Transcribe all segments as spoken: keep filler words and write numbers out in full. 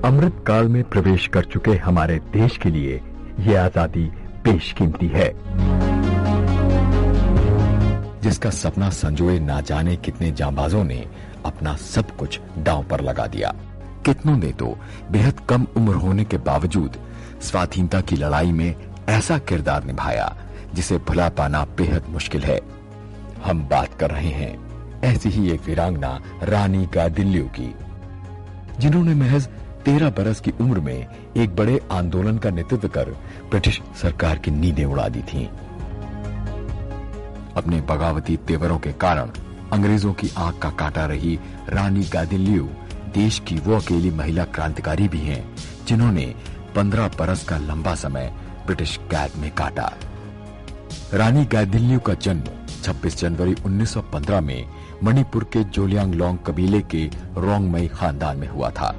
अमृत काल में प्रवेश कर चुके हमारे देश के लिए ये आजादी बेशकीमती है, जिसका सपना संजोए ना जाने कितने जांबाजों ने अपना सब कुछ दांव पर लगा दिया। कितनों ने तो बेहद कम उम्र होने के बावजूद स्वाधीनता की लड़ाई में ऐसा किरदार निभाया जिसे भुला पाना बेहद मुश्किल है। हम बात कर रहे हैं ऐसी ही एक वीरांगना रानी गादिल्ल्यू की, जिन्होंने महज तेरह बरस की उम्र में एक बड़े आंदोलन का नेतृत्व कर ब्रिटिश सरकार की नींदें उड़ा दी थीं। अपने बगावती तेवरों के कारण अंग्रेजों की आंख का काटा रही रानी गादिल्ल्यू देश की वो अकेली महिला क्रांतिकारी भी हैं जिन्होंने पंद्रह बरस का लंबा समय ब्रिटिश कैद में काटा। रानी गादिल्ल्यू का जन्म छब्बीस जनवरी उन्नीस सौ पंद्रह में मणिपुर के जोलियांगलोंग कबीले के रोंगमई खानदान में हुआ था।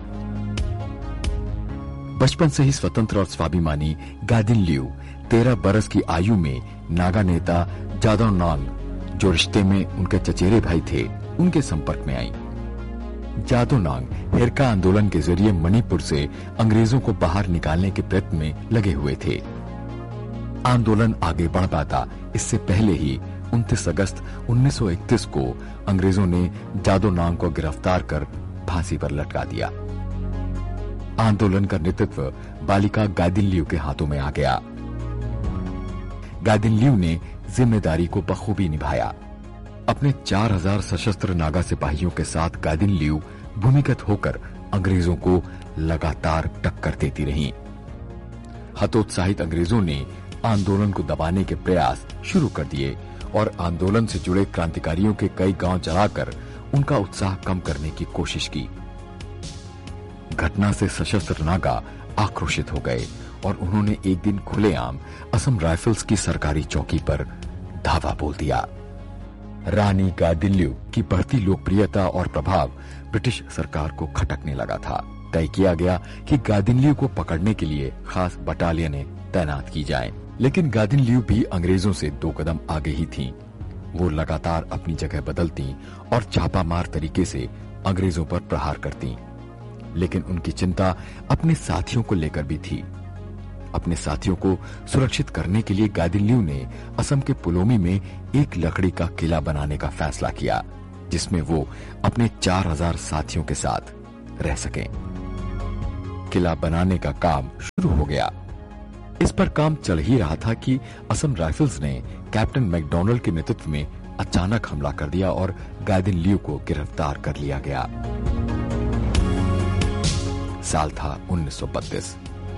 बचपन से ही स्वतंत्र और स्वाभिमानी गादिल्ल्यू तेरह बरस की आयु में नागा नेता जादव नांग, जो रिश्ते में उनके चचेरे भाई थे, उनके संपर्क में आई। जादव नांग हिरका आंदोलन के जरिए मणिपुर से अंग्रेजों को बाहर निकालने के प्रयत्न में लगे हुए थे। आंदोलन आगे बढ़ पाता इससे पहले ही उनतीस अगस्त उन्नीस सौ इकतीस को अंग्रेजों ने जादव नांग को गिरफ्तार कर फांसी पर लटका दिया। आंदोलन का नेतृत्व बालिका गादिल्ल्यू के हाथों में आ गया। गादिल्ल्यू ने जिम्मेदारी को बखूबी निभाया। अपने चार हज़ार सशस्त्र नागा सिपाहियों के साथ गादिल्ल्यू भूमिगत होकर अंग्रेजों को लगातार टक्कर देती रहीं। हतोत्साहित अंग्रेजों ने आंदोलन को दबाने के प्रयास शुरू कर दिए और आंदोलन से जुड़े क्रांतिकारियों के कई गांव जलाकर उनका उत्साह कम करने की कोशिश की। घटना से सशस्त्र नागा आक्रोशित हो गए और उन्होंने एक दिन खुलेआम असम राइफल्स की सरकारी चौकी पर धावा बोल दिया। रानी गादिल्ल्यू की बढ़ती लोकप्रियता और प्रभाव ब्रिटिश सरकार को खटकने लगा था। तय किया गया कि गादिल्ल्यू को पकड़ने के लिए खास बटालियनें तैनात की जाएं। लेकिन गादिल्ल्यू भी अंग्रेजों से दो कदम आगे ही थीं। वो लगातार अपनी जगह बदलती और छापामार तरीके से अंग्रेजों पर प्रहार करती। लेकिन उनकी चिंता अपने साथियों को लेकर भी थी। अपने साथियों को सुरक्षित करने के लिए गादिल्ल्यू ने असम के पुलोमी में एक लकड़ी का किला बनाने का फैसला किया, जिसमें वो अपने चार हज़ार साथियों के साथ रह सकें। किला बनाने का काम शुरू हो गया। इस पर काम चल ही रहा था कि असम राइफल्स ने कैप्टन मैकडॉनल्ड के नेतृत्व में अचानक हमला कर दिया और गादिल्ल्यू को गिरफ्तार कर लिया गया। साल था उन्नीस सौ बत्तीस।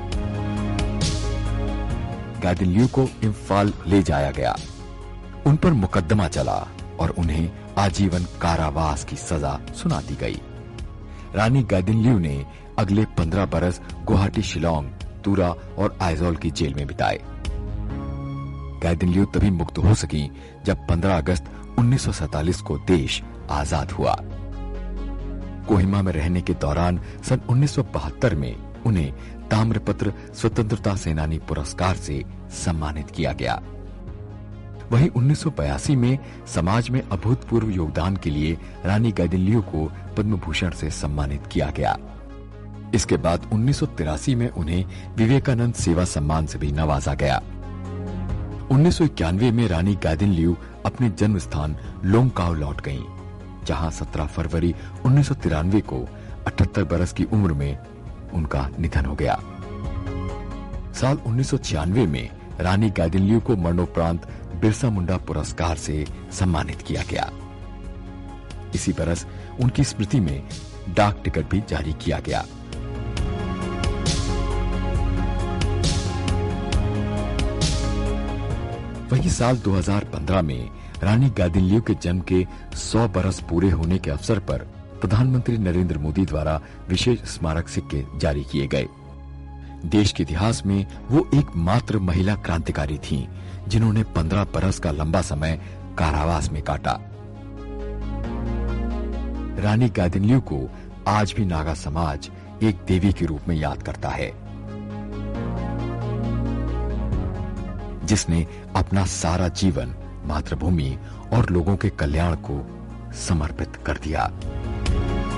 गादिल्ल्यू को इम्फाल ले जाया गया। उन पर मुकदमा चला और उन्हें आजीवन कारावास की सजा सुना दी गई। रानी गादिल्ल्यू ने अगले पंद्रह बरस गुवाहाटी, शिलोंग, तुरा और आइजोल की जेल में बिताए। गादिल्ल्यू तभी मुक्त हो सकी जब पंद्रह अगस्त उन्नीस सौ सैतालीस को देश आजाद हुआ। कोहिमा में रहने के दौरान सन उन्नीस सौ बहत्तर में उन्हें ताम्रपत्र स्वतंत्रता सेनानी पुरस्कार से सम्मानित किया गया। वहीं उन्नीस सौ बयासी में समाज में अभूतपूर्व योगदान के लिए रानी गादिल्ल्यू को पद्म भूषण से सम्मानित किया गया। इसके बाद उन्नीस सौ तिरासी में उन्हें विवेकानंद सेवा सम्मान से भी नवाजा गया। उन्नीस सौ इक्यानवे में रानी गादिल्ल्यू अपने जन्म स्थान लोंगकाओ लौट गईं, जहां सत्रह फरवरी उन्नीस सौ तिरानवे को अठहत्तर बरस की उम्र में उनका निधन हो गया। साल उन्नीस सौ छियानवे में रानी गादिल्ल्यू को मरणोपरांत बिरसा मुंडा पुरस्कार से सम्मानित किया गया। इसी बरस उनकी स्मृति में डाक टिकट भी जारी किया गया। वही साल दो हज़ार पंद्रह में रानी गादिल्ल्यू के जन्म के सौ बरस पूरे होने के अवसर पर प्रधानमंत्री नरेंद्र मोदी द्वारा विशेष स्मारक सिक्के जारी किए गए। देश के इतिहास में वो एकमात्र महिला क्रांतिकारी थीं, जिन्होंने पंद्रह बरस का लंबा समय कारावास में काटा। रानी गादिल्ल्यू को आज भी नागा समाज एक देवी के रूप में याद करता है, जिसने अपना सारा जीवन मातृभूमि और लोगों के कल्याण को समर्पित कर दिया।